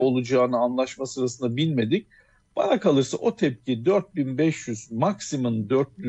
olacağını anlaşma sırasında bilmedik. Bana kalırsa o tepki 4500, maksimum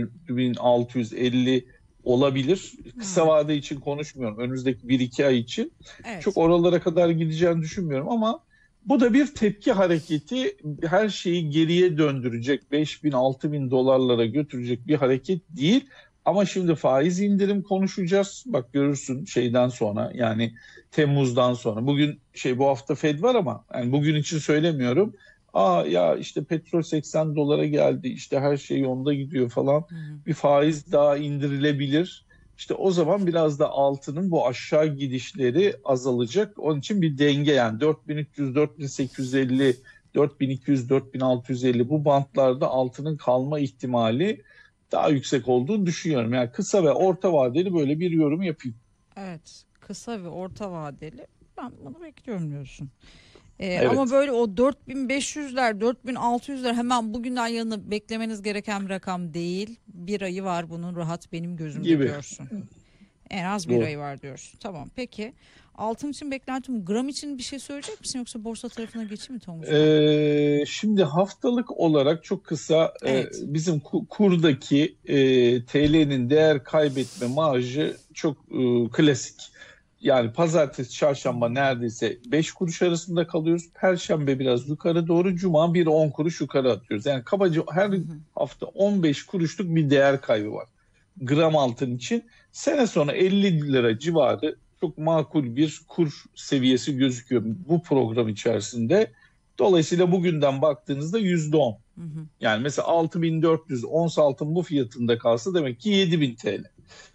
4650 olabilir. Kısa Hmm, vade için konuşmuyorum. Önümüzdeki 1-2 ay için. Çok evet. oralara kadar gideceğini düşünmüyorum ama bu da bir tepki hareketi. Her şeyi geriye döndürecek, 5000-6000 dolarlara götürecek bir hareket değil. Ama şimdi faiz indirim konuşacağız. Bak görürsün şeyden sonra, yani Temmuz'dan sonra. Bugün bu hafta Fed var ama yani bugün için söylemiyorum. Aa ya işte petrol 80 dolara geldi, işte her şey yolunda gidiyor falan. Hı hı. Bir faiz daha indirilebilir. İşte o zaman biraz da altının bu aşağı gidişleri azalacak. Onun için bir denge, yani 4300, 4850, 4200, 4650 bu bantlarda altının kalma ihtimali daha yüksek olduğunu düşünüyorum. Yani kısa ve orta vadeli böyle bir yorum yapayım. Evet. Kısa ve orta vadeli. Ben bunu bekliyorum diyorsun. Ama Evet, böyle o 4500'ler, 4600'ler hemen bugünden yarına beklemeniz gereken bir rakam değil. Bir ayı var bunun, rahat benim gözümde gibi. diyorsun. En az bir Doğru. ayı var diyorsun. Tamam, peki. Altın için beklentim, gram için bir şey söyleyecek misin yoksa borsa tarafına geçeyim mi Tonguç ben? Şimdi haftalık olarak çok kısa, Evet. bizim kurdaki TL'nin değer kaybetme marjı çok klasik. Yani pazartesi, çarşamba Hmm. neredeyse 5 kuruş arasında kalıyoruz. Perşembe biraz yukarı doğru, cuma bir 10 kuruş yukarı atıyoruz. Yani kabaca her Hı hı. hafta 15 kuruşluk bir değer kaybı var gram altın için. Sene sonu 50 lira civarı çok makul bir kur seviyesi gözüküyor bu program içerisinde. Dolayısıyla bugünden baktığınızda %10. Hı hı. Yani mesela 6400 ons altın bu fiyatında kalsa demek ki 7000 TL.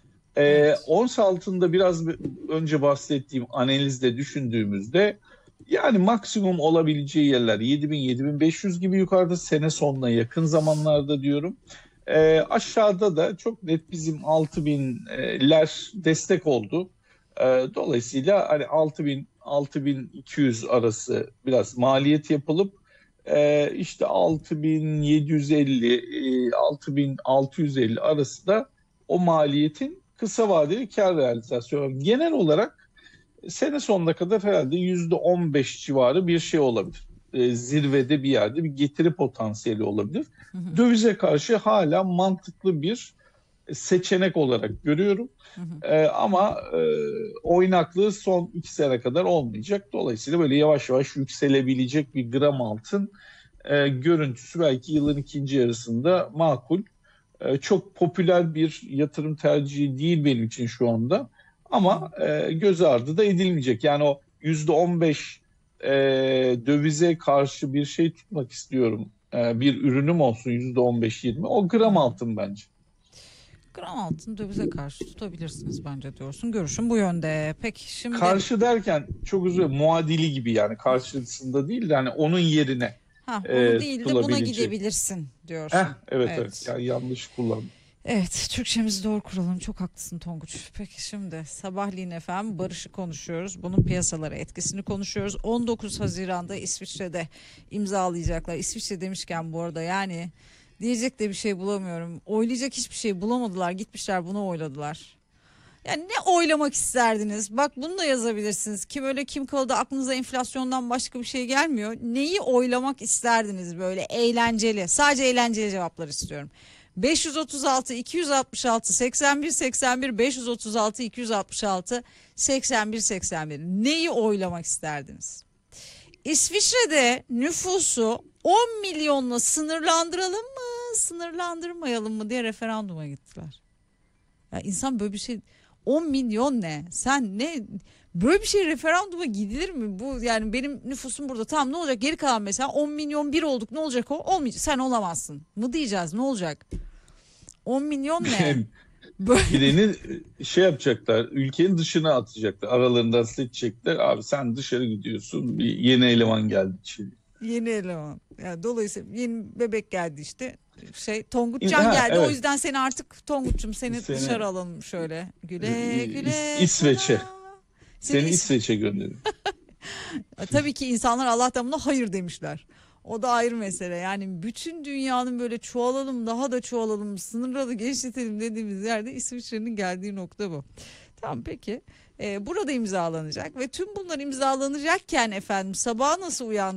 Evet. Ons altında biraz önce bahsettiğim analizde düşündüğümüzde yani maksimum olabileceği yerler 7000-7500 gibi, yukarıda sene sonuna yakın zamanlarda diyorum. Aşağıda da çok net bizim 6000'ler destek oldu. Dolayısıyla hani 6000-6200 arası biraz maliyet yapılıp işte 6750, 6650 arası da o maliyetin kısa vadeli kar realizasyonu. Genel olarak sene sonuna kadar herhalde %15 civarı bir şey olabilir. Zirvede bir yerde bir getiri potansiyeli olabilir. Hı hı. Dövize karşı hala mantıklı bir seçenek olarak görüyorum. Hı hı. Ama oynaklığı son 2 sene kadar olmayacak. Dolayısıyla böyle yavaş yavaş yükselebilecek bir gram altın görüntüsü belki yılın ikinci yarısında makul. Çok popüler bir yatırım tercihi değil benim için şu anda. Hı Ama hı. göz ardı da edilmeyecek. Yani o %15 e, dövize karşı bir şey tutmak istiyorum. Bir ürünüm olsun %15-20. O Hı gram hı. altın bence. Gram altın dövize karşı tutabilirsiniz bence diyorsun. Görüşüm bu yönde. Peki şimdi, Karşı derken çok üzüldüm. Muadili gibi, yani karşısında değil de hani onun yerine ha onu değil de buna tutulabilecek. gidebilirsin diyorsun. Evet, evet. Evet. Yani yanlış kullandım. Evet, Türkçemizi doğru kuralım. Çok haklısın Tonguç. Peki şimdi sabahleyin efendim barışı konuşuyoruz. Bunun piyasalara etkisini konuşuyoruz. 19 Haziran'da İsviçre'de imzalayacaklar. İsviçre demişken bu arada yani diyecek de bir şey bulamıyorum. Oylayacak hiçbir şey bulamadılar. Gitmişler bunu oyladılar. Yani ne oylamak isterdiniz? Bak bunu da yazabilirsiniz. Kim öyle kim kaldı, aklınıza enflasyondan başka bir şey gelmiyor. Neyi oylamak isterdiniz böyle eğlenceli? Sadece eğlenceli cevaplar istiyorum. 536 266 81 81 536 266 81 81. Neyi oylamak isterdiniz? İsviçre'de nüfusu 10 milyonla sınırlandıralım mı, sınırlandırmayalım mı diye referanduma gittiler. Ya insan böyle bir şey, 10 milyon ne? Sen ne, böyle bir şey referanduma gidilir mi? Bu yani benim nüfusum burada, tamam, ne olacak? Geri kalan mesela 10 milyon bir olduk, ne olacak o? Olmayacak. Sen olamazsın mı diyeceğiz, ne olacak? 10 milyon ne? Böyle Birini yapacaklar, ülkenin dışına atacaklar. Aralarından seçecekler. Abi sen dışarı gidiyorsun. Bir yeni eleman geldi içeri. yeni eleman. Yani dolayısıyla yeni bebek geldi işte. Tonguçcan Ha, geldi. O evet. yüzden seni artık Tonguç'um, seni dışarı Seni alalım şöyle. Güle güle İsveç'e. sana. Seni Seni İsveç'e gönderiyor. Tabii ki insanlar Allah'tan buna hayır demişler. O da ayrı mesele. Yani bütün dünyanın böyle çoğalalım, daha da çoğalalım, sınırları genişletelim dediğimiz yerde İsviçre'nin geldiği nokta bu. Tamam, peki. burada imzalanacak ve tüm bunlar imzalanacakken efendim sabah nasıl